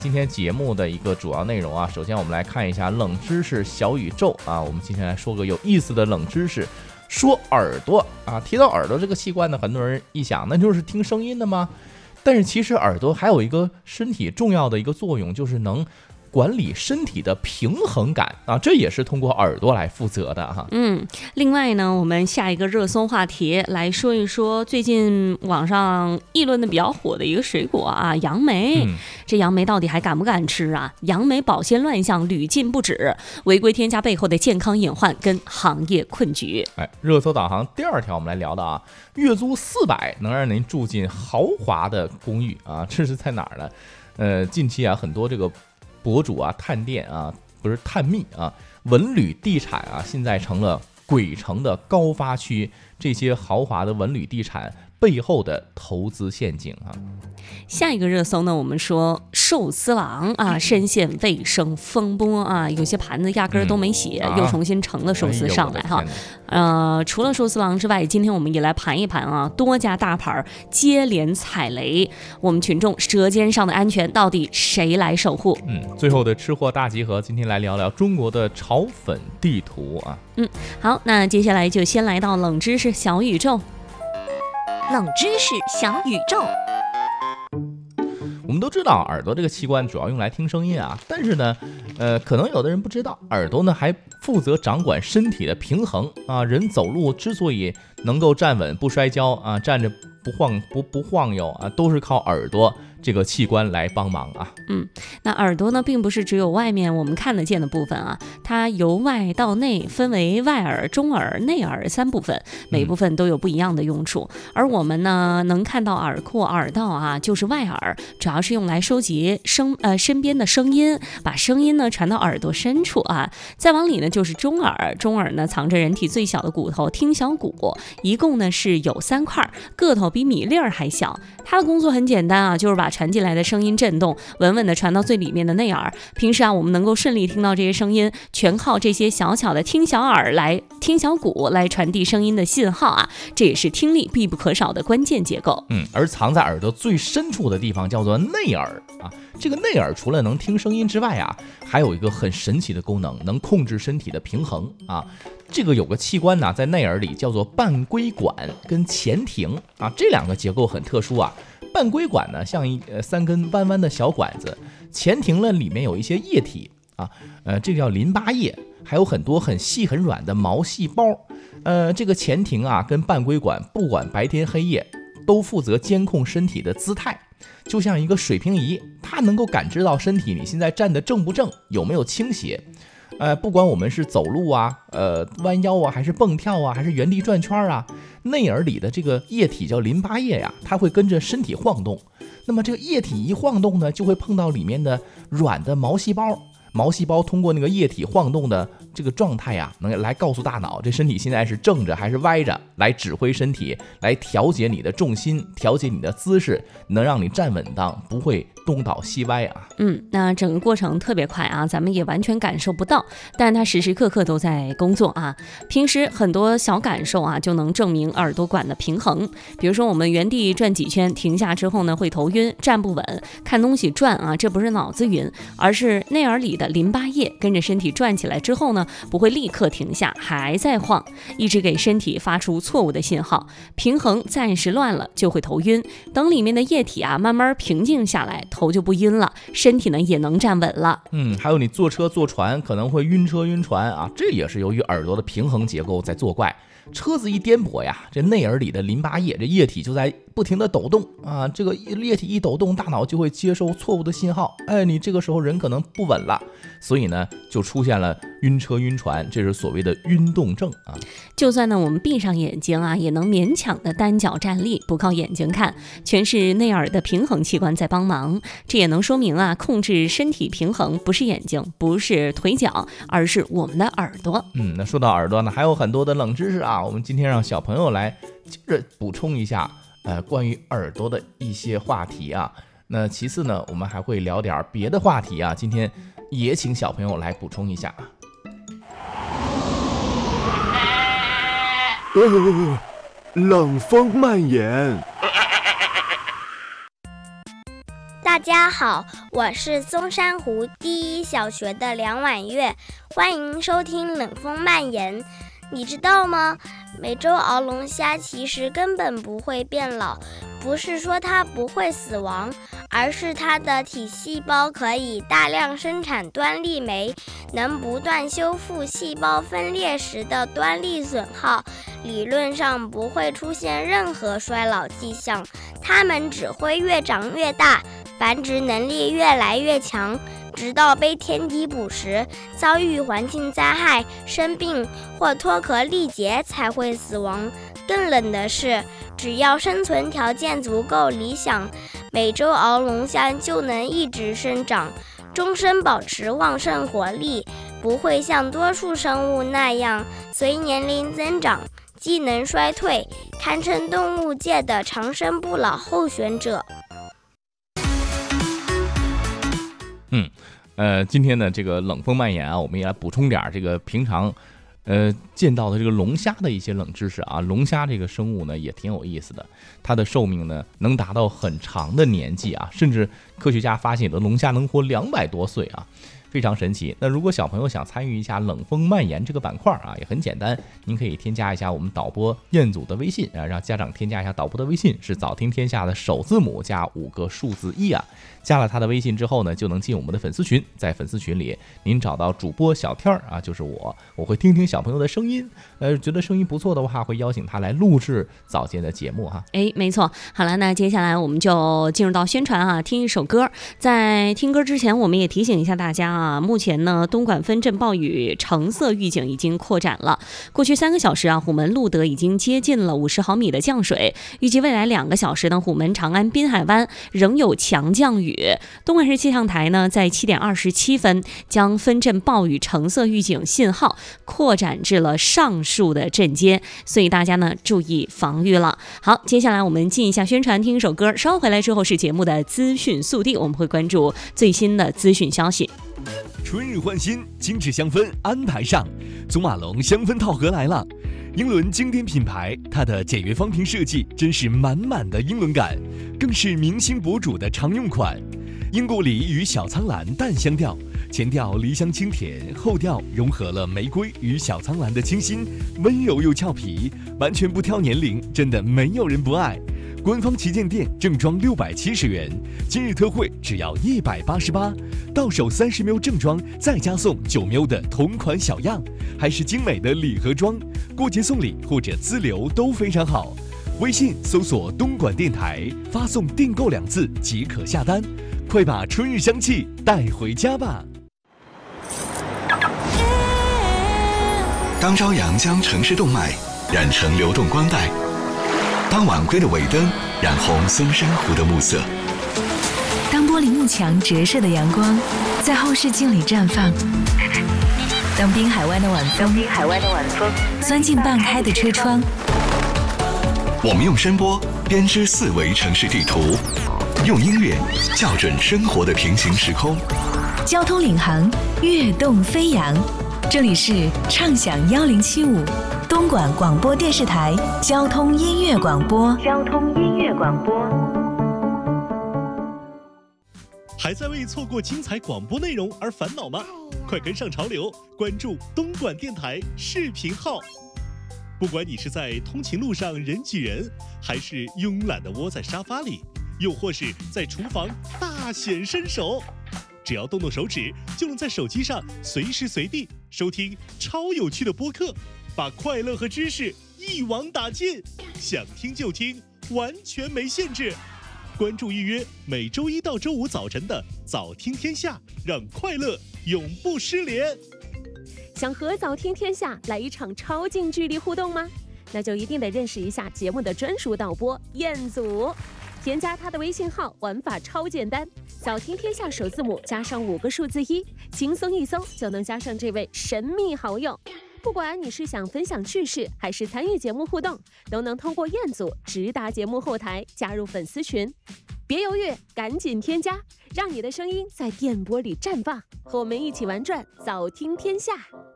今天节目的一个主要内容啊，首先我们来看一下冷知识小宇宙啊。我们今天来说个有意思的冷知识，说耳朵啊。提到耳朵这个器官呢，很多人一想那就是听声音的吗？但是其实耳朵还有一个身体重要的一个作用，就是能管理身体的平衡感啊，这也是通过耳朵来负责的哈。 另外呢，我们下一个热搜话题来说一说最近网上议论的比较火的一个水果啊，杨梅。这杨梅到底还敢不敢吃啊？杨梅保鲜乱象屡禁不止，违规添加背后的健康隐患跟行业困局。 热搜导航第二条，我们来聊的啊，月租400能让您住进豪华的公寓啊，这是在哪儿呢？近期啊，很多这个博主啊探店啊，不是探秘啊，文旅地产啊，现在成了鬼城的高发区，这些豪华的文旅地产背后的投资陷阱啊。 下一个热搜呢，我们说寿司郎啊深陷卫生风波啊，有些盘子压根儿都没洗，又重新盛了寿司上来哈。除了寿司郎之外，今天我们也来盘一盘啊，多家大牌接连踩雷，我们群众舌尖上的安全到底谁来守护？ 最后的吃货大集合，今天来聊聊中国的炒粉地图啊。 好，那接下来就先来到冷知识小宇宙。 冷知识小宇宙。 我们都知道耳朵这个器官主要用来听声音啊，但是呢，可能有的人不知道，耳朵呢还负责掌管身体的平衡啊。人走路之所以能够站稳不摔跤啊，站着不晃悠啊，都是靠耳朵这个器官来帮忙啊。 那耳朵呢，并不是只有外面我们看得见的部分啊，它由外到内分为外耳、中耳、内耳3部分，每部分都有不一样的用处。而我们呢，能看到耳廓、耳道啊，就是外耳，主要是用来收集身边的声音，把声音呢传到耳朵深处啊。再往里呢就是中耳，中耳呢藏着人体最小的骨头听小骨，一共呢是有3块，个头比米粒儿还小。它的工作很简单啊，就是把传进来的声音震动稳稳的传到最里面的内耳。平时啊，我们能够顺利听到这些声音，全靠这些小巧的听小骨来传递声音的信号啊，这也是听力必不可少的关键结构。 而藏在耳朵最深处的地方叫做内耳啊。这个内耳除了能听声音之外啊，还有一个很神奇的功能，能控制身体的平衡啊。这个有个器官呢，在内耳里叫做半规管跟前庭啊，这2个结构很特殊啊。半规管呢，像3根弯弯的小管子，前庭呢里面有一些液体啊，这个叫淋巴液，还有很多很细很软的毛细胞。这个前庭啊跟半规管，不管白天黑夜，都负责监控身体的姿态，就像一个水平仪，它能够感知到身体你现在站得正不正，有没有倾斜。不管我们是走路啊，弯腰啊，还是蹦跳啊，还是原地转圈啊，内耳里的这个液体叫淋巴液呀，它会跟着身体晃动。那么这个液体一晃动呢，就会碰到里面的软的毛细胞。毛细胞通过那个液体晃动的这个状态呀，能来告诉大脑这身体现在是正着还是歪着，来指挥身体，来调节你的重心，调节你的姿势，能让你站稳当，不会东倒西歪啊。 那整个过程特别快啊，咱们也完全感受不到，但它时时刻刻都在工作啊。平时很多小感受啊，就能证明耳朵管的平衡。比如说我们原地转几圈，停下之后呢，会头晕，站不稳，看东西转啊，这不是脑子晕，而是内耳里的淋巴液跟着身体转起来之后呢，不会立刻停下，还在晃，一直给身体发出错误的信号，平衡暂时乱了就会头晕。等里面的液体啊慢慢平静下来，头就不晕了，身体呢也能站稳了。 还有你坐车坐船可能会晕车晕船啊，这也是由于耳朵的平衡结构在作怪。车子一颠簸呀，这内耳里的淋巴液，这液体就在不停的抖动啊，这个液体一抖动，大脑就会接收错误的信号，你这个时候人可能不稳了，所以呢就出现了晕车晕船，这是所谓的晕动症啊。 就算呢我们闭上眼睛啊，也能勉强的单脚站立，不靠眼睛看，全是内耳的平衡器官在帮忙。这也能说明啊，控制身体平衡不是眼睛，不是腿脚，而是我们的耳朵。 那说到耳朵呢，还有很多的冷知识啊，我们今天让小朋友来接着补充一下关于耳朵的一些话题啊。那其次呢，我们还会聊点别的话题啊，今天也请小朋友来补充一下。 冷风蔓延。 大家好，我是松山湖第一小学的梁婉月，欢迎收听冷风漫言。你知道吗？美洲鳌龙虾其实根本不会变老，不是说它不会死亡，而是它的体细胞可以大量生产端粒酶，能不断修复细胞分裂时的端粒损耗，理论上不会出现任何衰老迹象，它们只会越长越大，繁殖能力越来越强，直到被天敌捕食，遭遇环境灾害、生病或脱壳力竭才会死亡。更冷的是，只要生存条件足够理想，美洲鳌龙虾就能一直生长，终身保持旺盛活力，不会像多数生物那样随年龄增长，机能衰退，堪称动物界的长生不老候选者。 今天的这个冷风蔓延啊，我们也来补充点这个平常见到的这个龙虾的一些冷知识啊。龙虾这个生物呢也挺有意思的，它的寿命呢能达到很长的年纪啊，甚至科学家发现有的龙虾能活200多岁啊，非常神奇。那如果小朋友想参与一下冷风蔓延这个板块啊，也很简单，您可以添加一下我们导播彦祖的微信啊，让家长添加一下导播的微信，是早听天下的首字母加5个数字1啊。加了他的微信之后呢，就能进我们的粉丝群，在粉丝群里您找到主播小天啊，就是我会听听小朋友的声音，觉得声音不错的话，会邀请他来录制早间的节目哈。 没错。好了，那接下来我们就进入到宣传啊，听一首歌。在听歌之前，我们也提醒一下大家啊，目前呢，东莞分镇暴雨橙色预警已经扩展了。过去3个小时啊，虎门路德已经接近了50毫米的降水，预计未来2个小时呢，虎门、长安、滨海湾仍有强降雨。东莞市气象台呢，在7点27分将分镇暴雨橙色预警信号扩展至了上述的镇街，所以大家呢注意防御了。好，接下来我们进一下宣传，听一首歌，稍后回来之后是节目的资讯速递，我们会关注最新的资讯消息。 春日换新，精致香氛安排上，祖马龙香氛套盒来了。英伦经典品牌，它的简约方瓶设计真是满满的英伦感，更是明星博主的常用款。英国梨与小苍兰淡香调，前调梨香清甜，后调融合了玫瑰与小苍兰的清新，温柔又俏皮，完全不挑年龄，真的没有人不爱。官方旗舰店正装670元，今日特惠只要188，到手30ml正装，再加送9ml的同款小样，还是精美的礼盒装，过节送礼或者资留都非常好。微信搜索东莞电台，发送订购2字即可下单，快把春日香气带回家吧。 当朝阳将城市动脉染成流动光带，当晚归的尾灯染红松山湖的暮色， 当玻璃幕墙折射的阳光在后视镜里绽放，当滨海湾的晚风钻进半开的车窗， 我们用声波编织4维城市地图，用音乐校准生活的平行时空。 交通领航，跃动飞扬。这里是畅享1075东莞广播电视台交通音乐广播。 还在为错过精彩广播内容而烦恼吗？快跟上潮流，关注东莞电台视频号。不管你是在通勤路上人挤人，还是慵懒地窝在沙发里，又或是在厨房大显身手，只要动动手指，就能在手机上随时随地收听超有趣的播客，把快乐和知识一网打尽，想听就听，完全没限制。关注预约每周1到周5早晨的早听天下，让快乐永不失联。 想和早听天下来一场超近距离互动吗？那就一定得认识一下节目的专属导播彦祖。添加他的微信号，玩法超简单，早听天下首字母加上5个数字1，轻松一搜就能加上这位神秘好友。不管你是想分享趣事，还是参与节目互动，都能通过彦祖直达节目后台，加入粉丝群。别犹豫，赶紧添加，让你的声音在电波里绽放，和我们一起玩转早听天下。